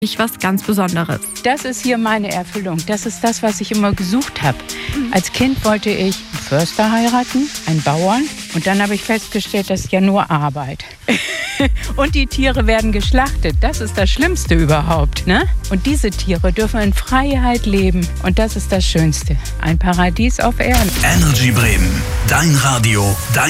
was ganz Besonderes. Das ist hier meine Erfüllung. Das ist das, was ich immer gesucht habe. Als Kind wollte ich einen Förster heiraten, einen Bauern. Und dann habe ich festgestellt, das ist ja nur Arbeit. Und die Tiere werden geschlachtet. Das ist das Schlimmste überhaupt, ne? Und diese Tiere dürfen in Freiheit leben. Und das ist das Schönste. Ein Paradies auf Erden. Energy Bremen. Dein Radio, dein